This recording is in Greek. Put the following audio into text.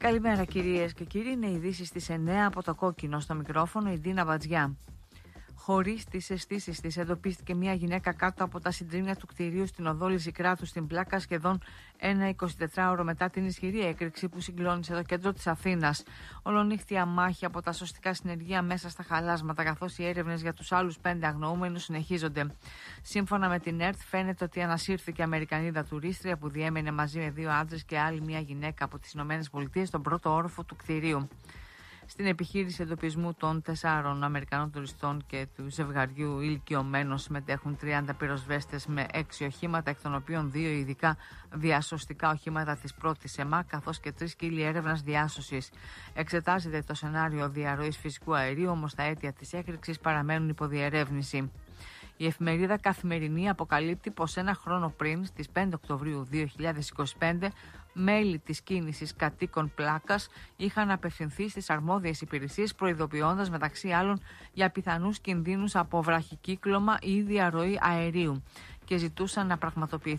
Καλημέρα κυρίες και κύριοι, είναι ειδήσεις στις 9 από το Κόκκινο. Στο μικρόφωνο η Ντίνα Μπατζιά. Χωρίς τις αισθήσεις της, εντοπίστηκε μια γυναίκα κάτω από τα συντρίμμια του κτηρίου στην οδό Λυσικράτου στην Πλάκα, σχεδόν ένα 24ωρο μετά την ισχυρή έκρηξη που συγκλώνησε το κέντρο της Αθήνας. Ολονύχτια μάχη από τα σωστικά συνεργεία μέσα στα χαλάσματα, καθώς οι έρευνες για τους άλλους 5 αγνοούμενους συνεχίζονται. Σύμφωνα με την ΕΡΤ, φαίνεται ότι ανασύρθηκε Αμερικανίδα τουρίστρια που διέμενε μαζί με 2 άντρες και άλλη μια γυναίκα από τις ΗΠΑ στον πρώτο όροφο του κτηρίου. Στην επιχείρηση εντοπισμού των 4 Αμερικανών τουριστών και του ζευγαριού ηλικιωμένων συμμετέχουν 30 πυροσβέστες με 6 οχήματα, εκ των οποίων 2 ειδικά διασωστικά οχήματα της πρώτης ΕΜΑ, καθώς και 3 σκύλοι έρευνας διάσωσης. Εξετάζεται το σενάριο διαρροής φυσικού αερίου, όμως τα αίτια της έκρηξης παραμένουν υποδιερεύνηση. Η εφημερίδα Καθημερινή αποκαλύπτει πως ένα χρόνο πριν, στις 5 Οκτωβρίου 2025, μέλη της κίνησης κατοίκων Πλάκας είχαν απευθυνθεί στις αρμόδιες υπηρεσίες, προειδοποιώντας μεταξύ άλλων για πιθανούς κινδύνους από βραχικύκλωμα ή διαρροή αερίου και ζητούσαν να πραγματοποιηθεί